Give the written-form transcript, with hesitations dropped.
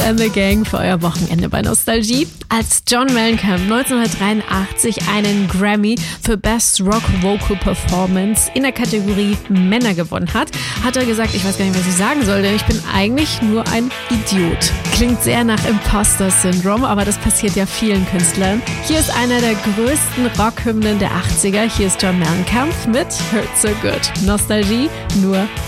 and the Gang für euer Wochenende bei Nostalgie. Als John Mellencamp 1983 einen Grammy für Best Rock Vocal Performance in der Kategorie Männer gewonnen hat, hat er gesagt, ich weiß gar nicht, was ich sagen soll, denn ich bin eigentlich nur ein Idiot. Klingt sehr nach Imposter-Syndrom, aber das passiert ja vielen Künstlern. Hier ist einer der größten Rockhymnen der 80er. Hier ist John Mellencamp mit Hurt So Good. Nostalgie nur